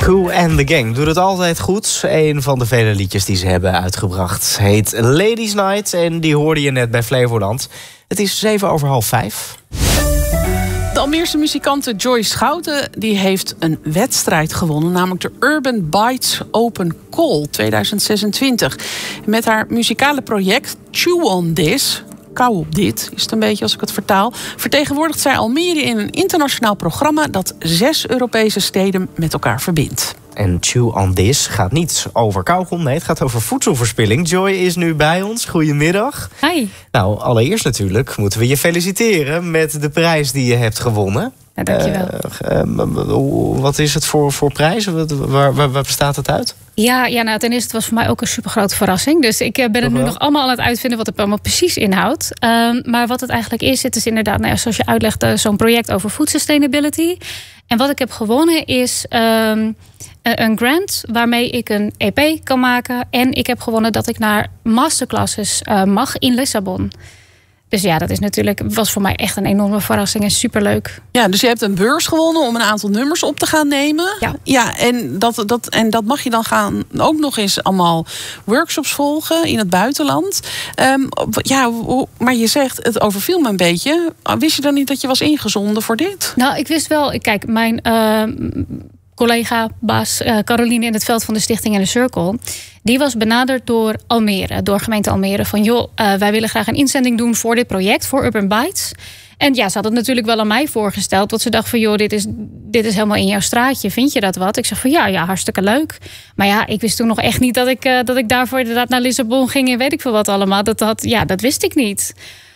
Kool and the Gang doet het altijd goed. Een van de vele liedjes die ze hebben uitgebracht heet Ladies Night. En die hoorde je net bij Flevoland. Het is 5:07. De Almeerse muzikante Joy Schouten die heeft een wedstrijd gewonnen, namelijk de Urban Bites Open Call 2026. Met haar muzikale project Chew on This, kou op dit is het een beetje als ik het vertaal, vertegenwoordigt zij Almere in een internationaal programma dat 6 Europese steden met elkaar verbindt. En Chew on This gaat niet over kauwgom, nee, het gaat over voedselverspilling. Joy is nu bij ons. Goedemiddag. Hi. Nou, allereerst natuurlijk moeten we je feliciteren met de prijs die je hebt gewonnen. Ja, dankjewel. Wat is het voor prijs? Waar bestaat het uit? Ja, nou, ten eerste, het was voor mij ook een supergrote verrassing. Dus ik ben het nu nog allemaal aan het uitvinden wat het allemaal precies inhoudt. Maar wat het eigenlijk is, het is inderdaad, nou ja, zoals je uitlegt, zo'n project over food sustainability. En wat ik heb gewonnen is een grant waarmee ik een EP kan maken. En ik heb gewonnen dat ik naar masterclasses mag in Lissabon. Dus ja, was voor mij echt een enorme verrassing en superleuk. Ja, dus je hebt een beurs gewonnen om een aantal nummers op te gaan nemen. Ja, en dat mag je dan gaan ook nog eens allemaal workshops volgen in het buitenland. Maar je zegt, het overviel me een beetje. Wist je dan niet dat je was ingezonden voor dit? Nou, ik wist wel. Kijk, mijn collega, baas Caroline in het veld van de Stichting en de Circle, die was benaderd door Almere, door gemeente Almere. Van joh, wij willen graag een inzending doen voor dit project, voor Urban Bites. En ja, ze had het natuurlijk wel aan mij voorgesteld. Want ze dacht van joh, dit is helemaal in jouw straatje. Vind je dat wat? Ik zeg van ja, hartstikke leuk. Maar ja, ik wist toen nog echt niet dat ik daarvoor inderdaad naar Lissabon ging en weet ik veel wat allemaal. Dat wist ik niet.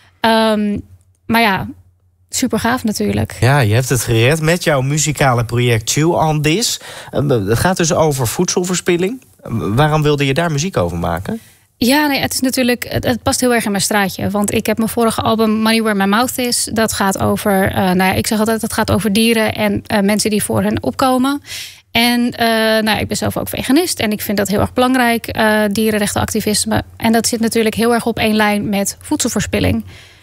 Maar ja, super gaaf natuurlijk. Ja, je hebt het gered met jouw muzikale project Chew on This. Het gaat dus over voedselverspilling. Waarom wilde je daar muziek over maken? Ja, nee, het past heel erg in mijn straatje. Want ik heb mijn vorige album Money Where My Mouth Is. Dat gaat over, ik zeg altijd, het gaat over dieren en mensen die voor hen opkomen. En ik ben zelf ook veganist en ik vind dat heel erg belangrijk, dierenrechtenactivisme. En dat zit natuurlijk heel erg op één lijn met voedselverspilling.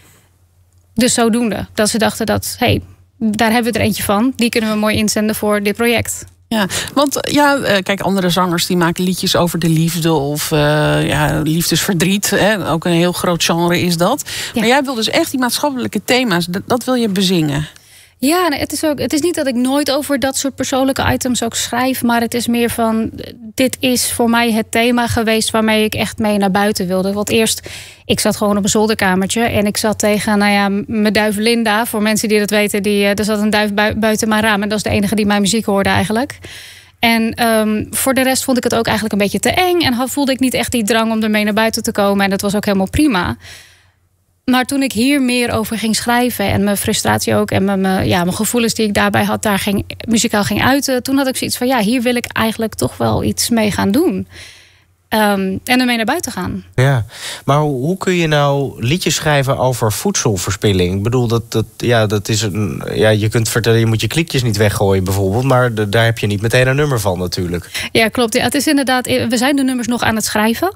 Dus zodoende dat ze dachten dat, daar hebben we er eentje van. Die kunnen we mooi inzenden voor dit project. Ja, want kijk, andere zangers die maken liedjes over de liefde of liefdesverdriet. Hè? Ook een heel groot genre is dat. Ja. Maar jij wil dus echt die maatschappelijke thema's, dat wil je bezingen. Ja, het is niet dat ik nooit over dat soort persoonlijke items ook schrijf. Maar het is meer van, dit is voor mij het thema geweest waarmee ik echt mee naar buiten wilde. Want eerst, ik zat gewoon op een zolderkamertje. En ik zat tegen, mijn duif Linda. Voor mensen die dat weten, er zat een duif buiten mijn raam. En dat is de enige die mijn muziek hoorde eigenlijk. En voor de rest vond ik het ook eigenlijk een beetje te eng. En voelde ik niet echt die drang om ermee naar buiten te komen. En dat was ook helemaal prima. Maar toen ik hier meer over ging schrijven en mijn frustratie ook en mijn gevoelens die ik daarbij had, muzikaal ging uiten, toen had ik zoiets van hier wil ik eigenlijk toch wel iets mee gaan doen. En ermee naar buiten gaan. Ja, maar hoe kun je nou liedjes schrijven over voedselverspilling? Ik bedoel, dat is je kunt vertellen, je moet je klikjes niet weggooien bijvoorbeeld, maar daar heb je niet meteen een nummer van natuurlijk. Ja, klopt. Ja, het is inderdaad, we zijn de nummers nog aan het schrijven.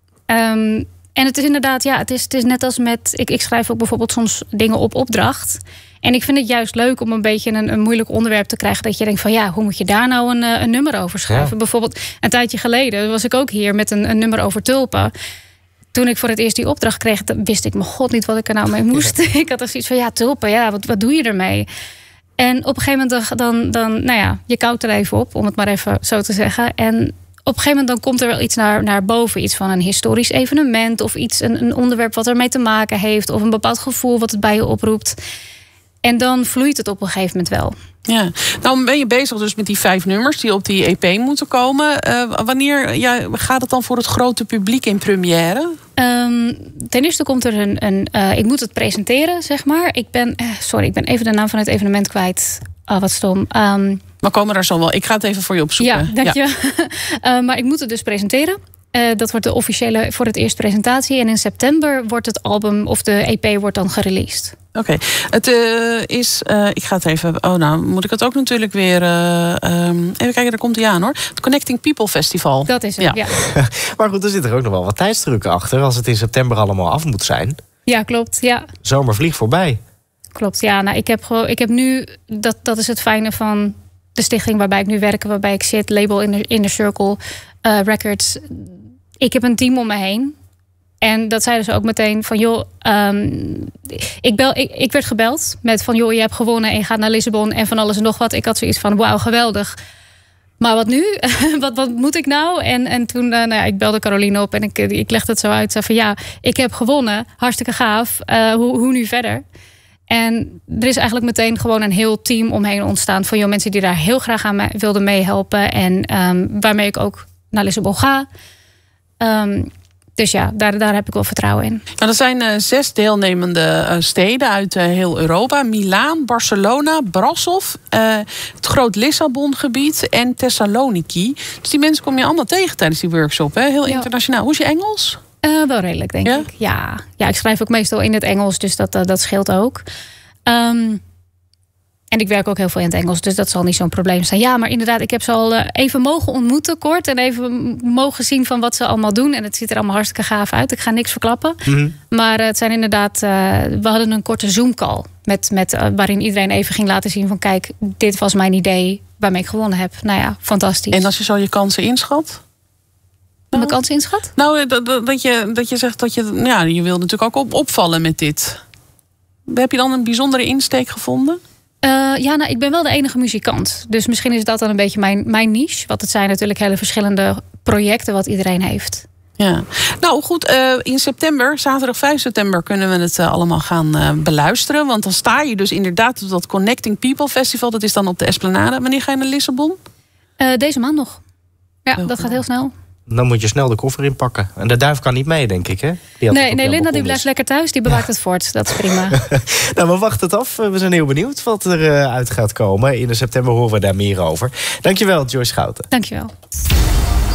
En het is inderdaad, het is net als met, ik schrijf ook bijvoorbeeld soms dingen op opdracht. En ik vind het juist leuk om een beetje een moeilijk onderwerp te krijgen. Dat je denkt van hoe moet je daar nou een nummer over schrijven? Ja. Bijvoorbeeld een tijdje geleden was ik ook hier met een nummer over tulpen. Toen ik voor het eerst die opdracht kreeg, wist ik mijn god niet wat ik er nou mee moest. Ja. Ik had er zoiets van tulpen, wat doe je ermee? En op een gegeven moment dan je koudt er even op, om het maar even zo te zeggen. En op een gegeven moment dan komt er wel iets naar boven. Iets van een historisch evenement of iets, een onderwerp wat ermee te maken heeft. Of een bepaald gevoel wat het bij je oproept. En dan vloeit het op een gegeven moment wel. Ja, nou ben je bezig dus met die 5 nummers die op die EP moeten komen. Wanneer gaat het dan voor het grote publiek in première? Ten eerste komt er ik moet het presenteren, zeg maar. Ik ben even de naam van het evenement kwijt. Wat stom. We komen daar zo wel. Ik ga het even voor je opzoeken. Ja, dank je. Maar ik moet het dus presenteren. Dat wordt de officiële voor het eerst presentatie. En in september wordt het album of de EP wordt dan gereleased. Oké. Het is... ik ga het even... moet ik het ook natuurlijk weer... even kijken, daar komt hij aan hoor. Het Connecting People Festival. Dat is het, ja. Maar goed, er zit er ook nog wel wat tijdsdruk achter. Als het in september allemaal af moet zijn. Ja, klopt. Ja. Zomer vliegt voorbij. Klopt, ja. Nou, ik heb nu... Dat is het fijne van de stichting waarbij ik nu werk, waarbij ik zit, label Inner Circle Records. Ik heb een team om me heen. En dat zeiden ze ook meteen van, joh, ik werd gebeld met van, joh, je hebt gewonnen en je gaat naar Lissabon en van alles en nog wat. Ik had zoiets van, wauw, geweldig. Maar wat nu? wat moet ik nou? En toen, ik belde Caroline op en ik legde het zo uit. Van ja, ik heb gewonnen. Hartstikke gaaf. Hoe nu verder? En er is eigenlijk meteen gewoon een heel team omheen ontstaan. Van mensen die daar heel graag aan wilden meehelpen. En waarmee ik ook naar Lissabon ga. Dus ja, daar heb ik wel vertrouwen in. Nou, er zijn 6 deelnemende steden uit heel Europa. Milaan, Barcelona, Brasov, het Groot Lissabongebied en Thessaloniki. Dus die mensen kom je allemaal tegen tijdens die workshop. Hè? Heel internationaal. Hoe is je Engels? Wel redelijk, denk ik. Ja, ik schrijf ook meestal in het Engels, dus dat scheelt ook. En ik werk ook heel veel in het Engels, dus dat zal niet zo'n probleem zijn. Ja, maar inderdaad, ik heb ze al even mogen ontmoeten kort. En even mogen zien van wat ze allemaal doen. En het ziet er allemaal hartstikke gaaf uit. Ik ga niks verklappen. Mm-hmm. Maar het zijn inderdaad, we hadden een korte Zoom-call. Waarin iedereen even ging laten zien van, kijk, dit was mijn idee waarmee ik gewonnen heb. Nou ja, fantastisch. En als je zo je kansen inschat? Mijn kansen inschat? Nou, dat je zegt dat je wil natuurlijk ook opvallen met dit. Heb je dan een bijzondere insteek gevonden? Ik ben wel de enige muzikant. Dus misschien is dat dan een beetje mijn niche. Want het zijn natuurlijk hele verschillende projecten wat iedereen heeft. Ja, nou goed, in september, zaterdag 5 september... kunnen we het allemaal gaan beluisteren. Want dan sta je dus inderdaad op dat Connecting People Festival. Dat is dan op de Esplanade. Wanneer ga je naar Lissabon? Deze maand nog. Ja, dat gaat heel snel. Dan moet je snel de koffer inpakken. En de duif kan niet mee, denk ik, hè? Nee, Linda die blijft lekker thuis. Die bewaakt het fort. Dat is prima. Nou, we wachten het af. We zijn heel benieuwd wat er uit gaat komen. In september horen we daar meer over. Dankjewel, Joyce Schouten. Dankjewel.